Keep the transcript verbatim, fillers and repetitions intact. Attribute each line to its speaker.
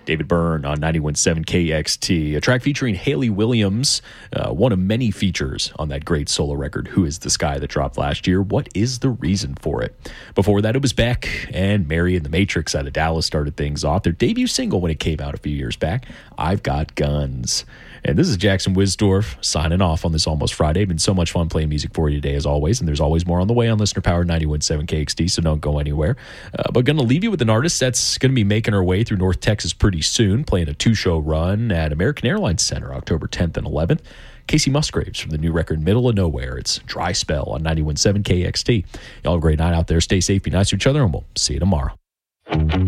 Speaker 1: David Byrne on ninety-one point seven K X T, a track featuring Hayley Williams, uh, one of many features on that great solo record, Who Is the Sky, that dropped last year. What is the reason for it? Before that, it was Beck and Mary and the Matrix out of Dallas started things off. Their debut single when it came out a few years back, I've Got Guns. And this is Jackson Wisdorf signing off on this Almost Friday. Been so much fun playing music for you today, as always. And there's always more on the way on Listener Power ninety-one point seven K X T, so don't go anywhere. Uh, but going to leave you with an artist that's going to be making her way through North Texas pretty soon, playing a two-show run at American Airlines Center October tenth and eleventh. Casey Musgraves from the new record Middle of Nowhere. It's Dry Spell on ninety-one point seven K X T. Y'all have a great night out there. Stay safe, be nice to each other, and we'll see you tomorrow.